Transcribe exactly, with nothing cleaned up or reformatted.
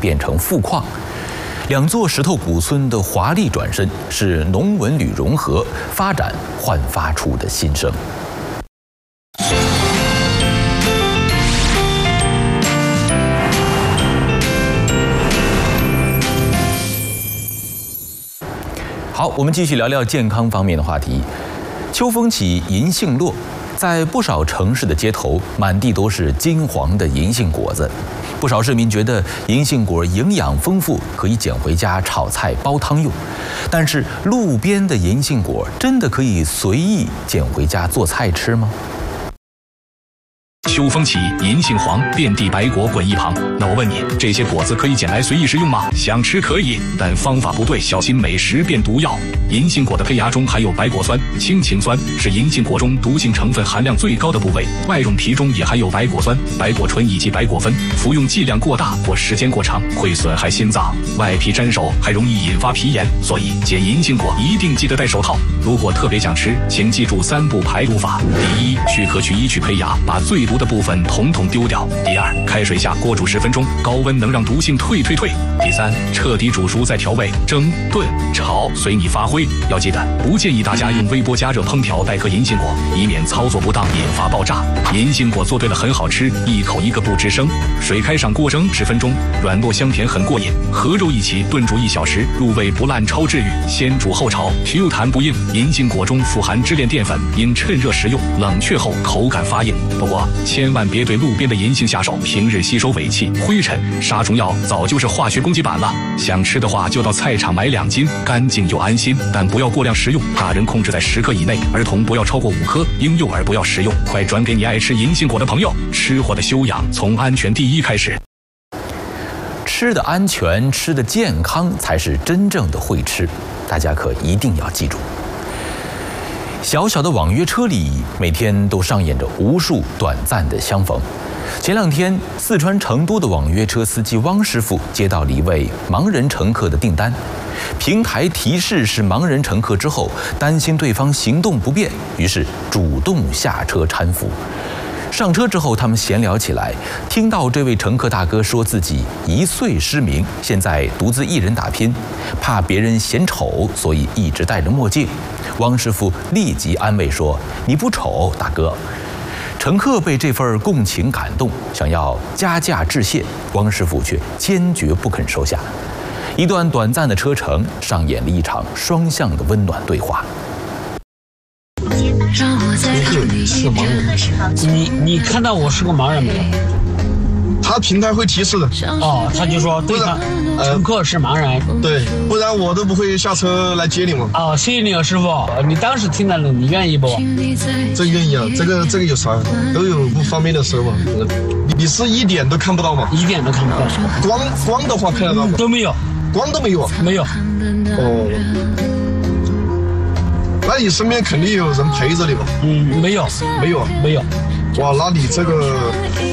变成富矿。两座石头古村的华丽转身，是农文旅融合发展焕发出的新生。好，我们继续聊聊健康方面的话题。秋风起，银杏落，在不少城市的街头，满地都是金黄的银杏果子。不少市民觉得银杏果营养丰富，可以捡回家炒菜煲汤用。但是，路边的银杏果真的可以随意捡回家做菜吃吗？ 秋风起，银杏黄，遍地白果滚一旁。那我问你，这些果子可以捡来随意食用吗？想吃可以，但方法不对，小心美食变毒药。银杏果的胚芽中含有白果酸、氢氰酸，是银杏果中毒性成分含量最高的部位。外种皮中也含有白果酸、白果醇以及白果酚，服用剂量过大或时间过长会损害心脏，外皮沾手还容易引发皮炎，所以捡银杏果一定记得戴手套。如果特别想吃，请记住三步排毒法：第一，去壳去衣去胚芽，把最毒的部分统统丢掉。第二，开水下锅煮十分钟，高温能让毒性退退退。第三，彻底煮熟再调味，蒸、炖、炒随你发挥。要记得，不建议大家用微波加热烹调带壳银杏果，以免操作不当引发爆炸。银杏果做对了很好吃，一口一个不吱声。水开上锅蒸十分钟，软糯香甜很过瘾。和肉一起炖煮一小时，入味不烂超治愈。先煮后炒，Q弹不硬。银杏果中富含支链淀粉，应趁热食用，冷却后口感发硬。不过千万别对路边的银杏下手，平日吸收尾气、灰尘、杀虫药早就是化学攻击版了。想吃的话就到菜场买两斤，干净又安心，但不要过量食用，大人控制在十克以内，儿童不要超过五颗，婴幼儿不要食用。快转给你爱吃银杏果的朋友，吃货的修养从安全第一开始。 吃的安全，吃的健康，才是真正的会吃，大家可一定要记住。小小的网约车里，每天都上演着无数短暂的相逢。前两天，四川成都的网约车司机汪师傅接到了一位盲人乘客的订单，平台提示是盲人乘客之后，担心对方行动不便，于是主动下车搀扶。上车之后，他们闲聊起来，听到这位乘客大哥说自己一岁失明，现在独自一人打拼，怕别人嫌丑，所以一直戴着墨镜。汪师傅立即安慰说：“你不丑，大哥。”乘客被这份共情感动，想要加价致谢，汪师傅却坚决不肯收下。一段短暂的车程，上演了一场双向的温暖对话。 是是盲人，你你看到我是个盲人没有？ 他平台会提示的。 哦，他就说对方乘客是盲人， 对，不然我都不会下车来接你们。 哦，谢谢你啊，师傅，你当时听到了，你愿意不？ 这愿意啊，这个这个有啥？都有不方便的时候嘛。你你是一点都看不到吗？ 一点都看不到。 光光的话看得到吗？ 都没有， 光都没有啊？ 没有。 哦。那你身边肯定有人陪着你吧？ 嗯，没有， 没有啊， 没有。 哇，那你这个